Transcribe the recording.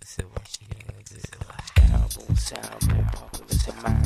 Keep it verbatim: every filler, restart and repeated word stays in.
said when she had this sound boom, sound boom, popular in my